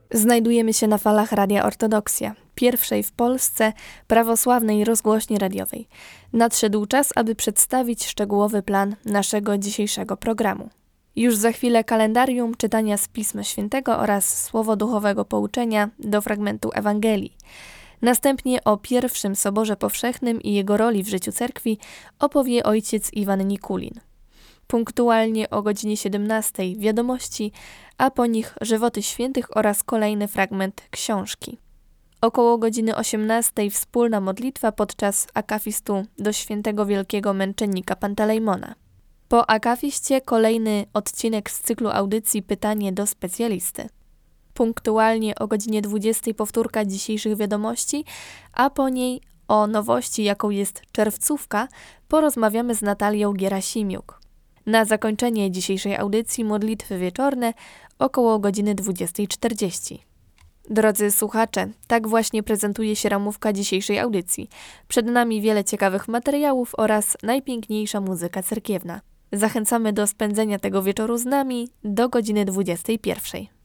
Znajdujemy się na falach Radia Ortodoksja, pierwszej w Polsce prawosławnej rozgłośni radiowej. Nadszedł czas, aby przedstawić szczegółowy plan naszego dzisiejszego programu. Już za chwilę kalendarium czytania z Pisma Świętego oraz słowo duchowego pouczenia do fragmentu Ewangelii. Następnie o pierwszym Soborze Powszechnym i jego roli w życiu cerkwi opowie ojciec Iwan Nikulin. Punktualnie o godzinie 17 wiadomości, a po nich żywoty świętych oraz kolejny fragment książki. Około godziny 18 wspólna modlitwa podczas akafistu do świętego wielkiego męczennika Pantelejmona. Po akafiście kolejny odcinek z cyklu audycji Pytanie do specjalisty. Punktualnie o godzinie 20 powtórka dzisiejszych wiadomości, a po niej o nowości, jaką jest czerwcówka, porozmawiamy z Natalią Gierasimiuk. Na zakończenie dzisiejszej audycji modlitwy wieczorne około godziny 20:40. Drodzy słuchacze, tak właśnie prezentuje się ramówka dzisiejszej audycji. Przed nami wiele ciekawych materiałów oraz najpiękniejsza muzyka cerkiewna. Zachęcamy do spędzenia tego wieczoru z nami do godziny 21:00.